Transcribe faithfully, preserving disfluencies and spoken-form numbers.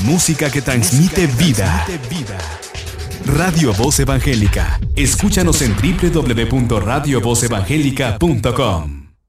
Música que transmite vida. Radio Voz Evangélica. Escúchanos en doble u doble u doble u punto radio voz evangélica punto com.